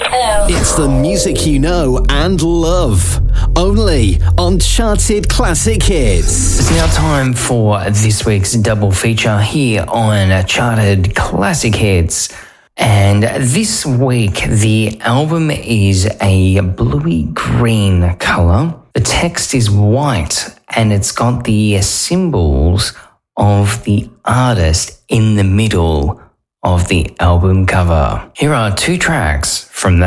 Hello. It's the music you know and love. Only on Charted Classic Hits. It's now time for this week's double feature here on Charted Classic Hits. And this week, the album is a bluey green colour. The text is white and it's got the symbols of the artist in the middle of the album cover. Here are two tracks from that